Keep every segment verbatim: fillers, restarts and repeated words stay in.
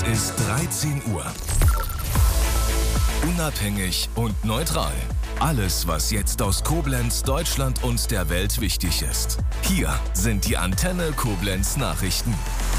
Es ist dreizehn Uhr. Unabhängig und neutral. Alles, was jetzt aus Koblenz, Deutschland und der Welt wichtig ist. Hier sind die Antenne Koblenz Nachrichten.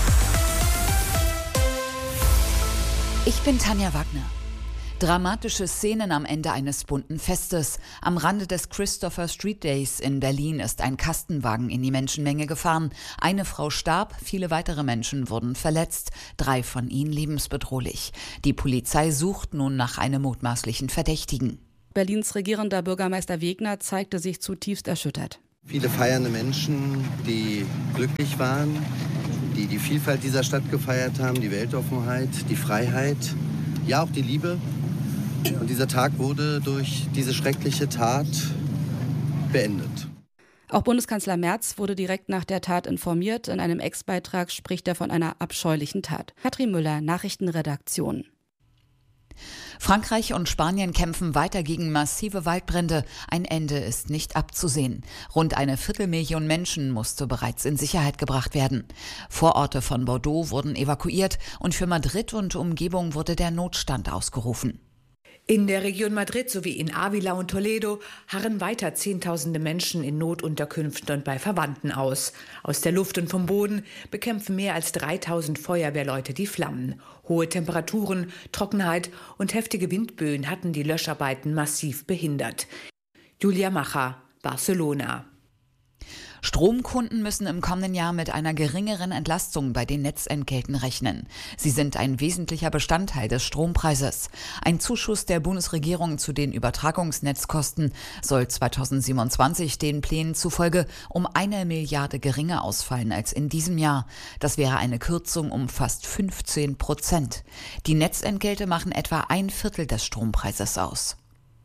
Ich bin Tanja Wagner. Dramatische Szenen am Ende eines bunten Festes. Am Rande des Christopher Street Days in Berlin ist ein Kastenwagen in die Menschenmenge gefahren. Eine Frau starb, viele weitere Menschen wurden verletzt, drei von ihnen lebensbedrohlich. Die Polizei sucht nun nach einem mutmaßlichen Verdächtigen. Berlins regierender Bürgermeister Wegner zeigte sich zutiefst erschüttert. Viele feiernde Menschen, die glücklich waren, die die Vielfalt dieser Stadt gefeiert haben, die Weltoffenheit, die Freiheit, ja auch die Liebe. Und dieser Tag wurde durch diese schreckliche Tat beendet. Auch Bundeskanzler Merz wurde direkt nach der Tat informiert. In einem Ex-Beitrag spricht er von einer abscheulichen Tat. Katrin Müller, Nachrichtenredaktion. Frankreich und Spanien kämpfen weiter gegen massive Waldbrände. Ein Ende ist nicht abzusehen. Rund eine Viertelmillion Menschen musste bereits in Sicherheit gebracht werden. Vororte von Bordeaux wurden evakuiert und für Madrid und Umgebung wurde der Notstand ausgerufen. In der Region Madrid sowie in Ávila und Toledo harren weiter Zehntausende Menschen in Notunterkünften und bei Verwandten aus. Aus der Luft und vom Boden bekämpfen mehr als dreitausend Feuerwehrleute die Flammen. Hohe Temperaturen, Trockenheit und heftige Windböen hatten die Löscharbeiten massiv behindert. Julia Macher, Barcelona. Stromkunden müssen im kommenden Jahr mit einer geringeren Entlastung bei den Netzentgelten rechnen. Sie sind ein wesentlicher Bestandteil des Strompreises. Ein Zuschuss der Bundesregierung zu den Übertragungsnetzkosten soll zweitausendsiebenundzwanzig den Plänen zufolge um eine Milliarde geringer ausfallen als in diesem Jahr. Das wäre eine Kürzung um fast fünfzehn Prozent. Die Netzentgelte machen etwa ein Viertel des Strompreises aus.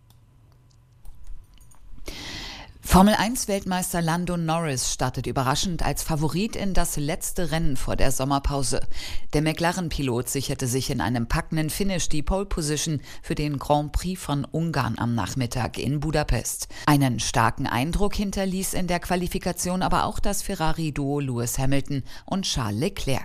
Formel eins Weltmeister Lando Norris startet überraschend als Favorit in das letzte Rennen vor der Sommerpause. Der McLaren-Pilot sicherte sich in einem packenden Finish die Pole Position für den Grand Prix von Ungarn am Nachmittag in Budapest. Einen starken Eindruck hinterließ in der Qualifikation aber auch das Ferrari-Duo Lewis Hamilton und Charles Leclerc.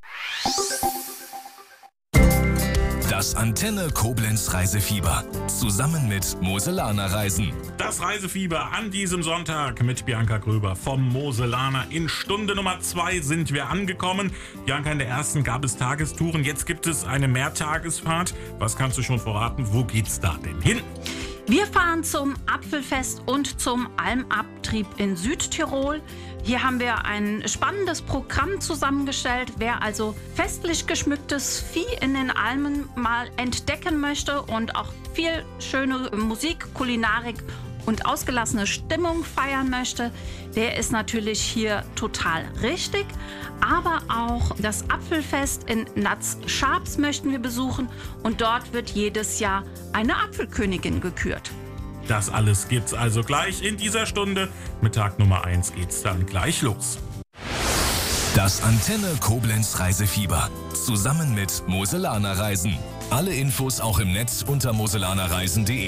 Das Antenne Koblenz Reisefieber. Zusammen mit Moselaner Reisen. Das Reisefieber an diesem Sonntag mit Bianca Gröber vom Moselaner. In Stunde Nummer zwei sind wir angekommen. Bianca, in der ersten gab es Tagestouren. Jetzt gibt es eine Mehrtagesfahrt. Was kannst du schon verraten? Wo geht's da denn hin? Wir fahren zum Apfelfest und zum Almabtrieb in Südtirol. Hier haben wir ein spannendes Programm zusammengestellt. Wer also festlich geschmücktes Vieh in den Almen mal entdecken möchte und auch viel schöne Musik, Kulinarik und ausgelassene Stimmung feiern möchte, der ist natürlich hier total richtig. Aber auch das Apfelfest in Natz-Scharps möchten wir besuchen und dort wird jedes Jahr eine Apfelkönigin gekürt. Das alles gibt's also gleich in dieser Stunde. Mit Tag Nummer eins geht's dann gleich los. Das Antenne Koblenz Reisefieber. Zusammen mit Moselaner Reisen. Alle Infos auch im Netz unter moselanerreisen punkt de.